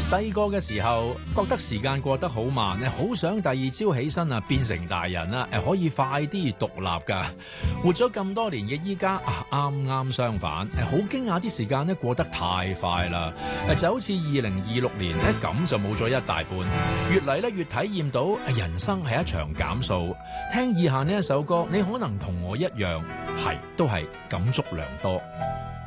細個嘅時候覺得時間過得好慢，好想第二朝起身變成大人啦，可以快啲獨立噶。活咗咁多年嘅依家啱啱相反，好驚訝啲時間過得太快啦，就好似2026年咁就冇咗一大半，越嚟越體驗到人生係一場減數。聽以下呢一首歌，你可能同我一樣，都係感觸良多。